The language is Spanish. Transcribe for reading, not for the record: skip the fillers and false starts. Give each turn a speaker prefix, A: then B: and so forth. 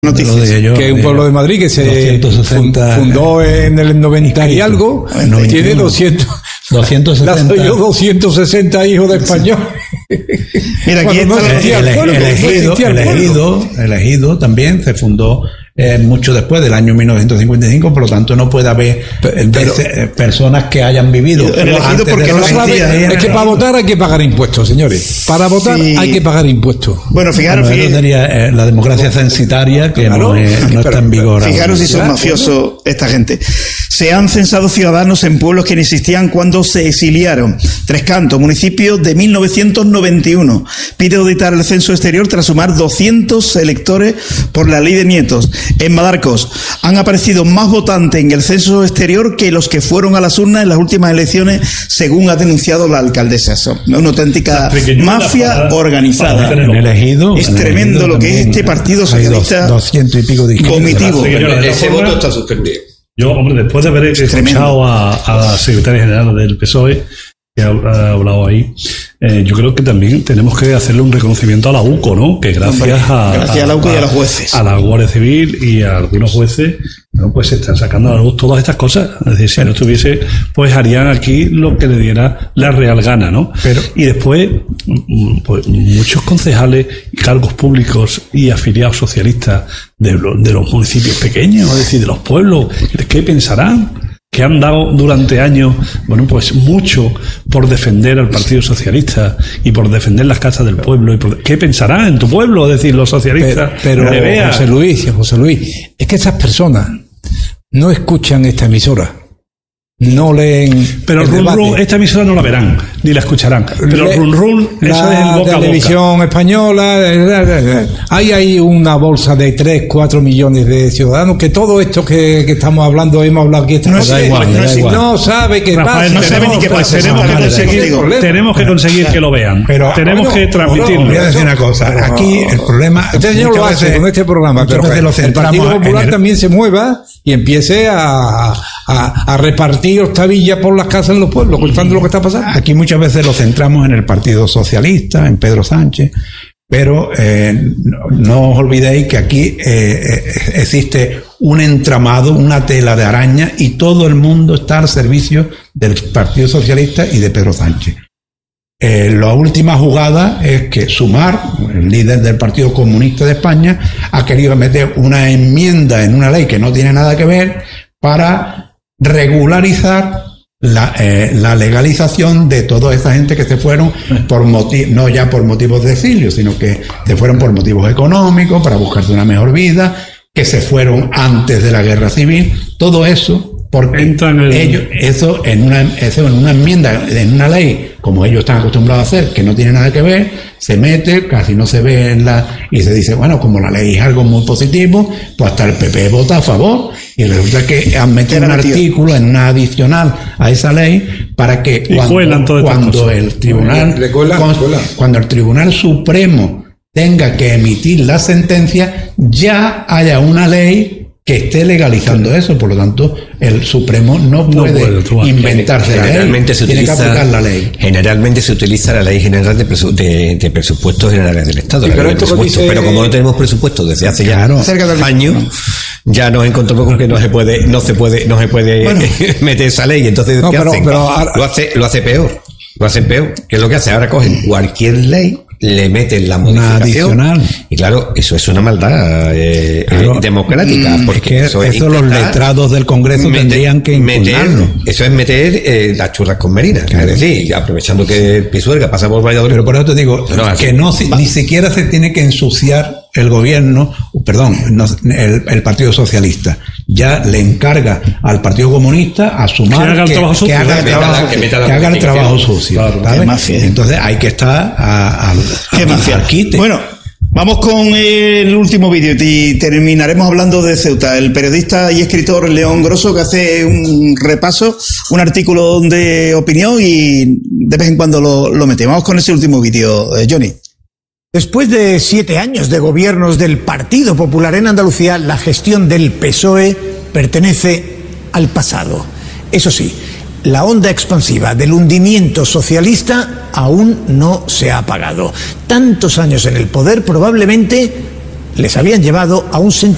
A: Noticias.
B: Que es un pueblo de Madrid que se fundó en el 90 y algo, tiene 260 hijos de español.
A: Mira, aquí
C: el Ejido también se fundó mucho después del año 1955, por lo tanto no puede haber personas que hayan vivido.
B: Porque no sabe, es que para votar hay que pagar impuestos, señores. Para votar hay que pagar impuestos.
A: Bueno, fijaros,
C: sería la democracia censitaria que no está en vigor.
A: Fijaros si son mafiosos esta gente. Se han censado ciudadanos en pueblos que ni existían cuando se exiliaron. Tres Cantos, municipio de 1991. Pide auditar el censo exterior tras sumar 200 electores por la ley de nietos. En Madarcos han aparecido más votantes en el censo exterior que los que fueron a las urnas en las últimas elecciones, según ha denunciado la alcaldesa. Son una auténtica mafia organizada. Es tremendo lo que es este Partido Socialista
C: 200 y pico de
A: comitivo.
D: Ese voto está suspendido.
E: Yo, hombre, después de haber escuchado a la secretaria general del PSOE, que ha hablado ahí, yo creo que también tenemos que hacerle un reconocimiento a la UCO, ¿no? Que gracias
A: a la UCO y a los jueces,
E: a la Guardia Civil y a algunos jueces, ¿no? Pues se están sacando a la luz todas estas cosas. Es decir, si no estuviese, pues harían aquí lo que le diera la real gana, ¿no? Y después, pues muchos concejales y cargos públicos y afiliados socialistas de los municipios pequeños, es decir, de los pueblos, ¿qué pensarán? Que han dado durante años, bueno, pues mucho por defender al Partido Socialista y por defender las casas del pueblo. ¿Qué pensarán en tu pueblo? Es decir, los socialistas.
B: Pero José Luis, es que esas personas no escuchan esta emisora. No leen.
E: Pero esta emisora no la verán, ni la escucharán. Pero eso es el boca a boca.
B: La televisión española, hay una bolsa de 3-4 millones de ciudadanos que todo esto que estamos hablando, hemos hablado aquí, no sabe qué
E: Rafael,
B: pasa.
E: No sabe ni qué pasa. Tenemos que conseguir que lo vean.
C: Pero
E: tenemos que transmitirlo.
C: Voy a decir una cosa. Aquí el problema.
B: Este señor lo hace con este programa, pero el Partido Popular también se mueva y empiece a repartir octavillas por las casas en los pueblos, contando lo que está pasando.
C: Aquí muchas veces lo centramos en el Partido Socialista, en Pedro Sánchez, pero no os olvidéis que aquí existe un entramado, una tela de araña, y todo el mundo está al servicio del Partido Socialista y de Pedro Sánchez. La última jugada es que Sumar, el líder del Partido Comunista de España, ha querido meter una enmienda en una ley que no tiene nada que ver para regularizar la legalización de toda esta gente que se fueron no ya por motivos de exilio, sino que se fueron por motivos económicos, para buscarse una mejor vida, que se fueron antes de la guerra civil, todo eso. Porque eso en una enmienda, en una ley, como ellos están acostumbrados a hacer, que no tiene nada que ver, se mete, casi no se ve y se dice, bueno, como la ley es algo muy positivo, pues hasta el PP vota a favor, y resulta que han metido un artículo en una adicional a esa ley para que cuando el Tribunal Supremo tenga que emitir la sentencia, ya haya una ley que esté legalizando eso. Por lo tanto, el Supremo no puede inventarse la ley, tiene que aplicar la ley.
D: Generalmente se utiliza la Ley General de Presupuestos Generales del Estado, pero como no tenemos presupuestos desde hace ya años, ya nos encontramos con que no se puede meter esa ley. Entonces, ¿qué hacen? Lo hace peor. Lo hacen peor. ¿Qué es lo que hace? Ahora cogen cualquier ley, le meten la modificación adicional. Y claro, eso es una maldad democrática. Porque
C: eso los letrados del Congreso tendrían que impugnarlo.
D: Eso es meter las churras con merinas. Claro. Es decir, aprovechando que Pisuerga pasa por Valladolid.
C: Pero por eso te digo que ni siquiera se tiene que ensuciar el gobierno, el Partido Socialista. Ya le encarga al Partido Comunista a Sumar que haga el trabajo sucio. Entonces hay que estar al quite.
A: Bueno, vamos con el último vídeo y terminaremos hablando de Ceuta. El periodista y escritor León Grosso, que hace un repaso, un artículo de opinión y de vez en cuando lo mete. Vamos con ese último vídeo, Johnny.
F: Después de 7 años de gobiernos del Partido Popular en Andalucía, la gestión del PSOE pertenece al pasado. Eso sí, la onda expansiva del hundimiento socialista aún no se ha apagado. Tantos años en el poder probablemente les habían llevado a un sentimiento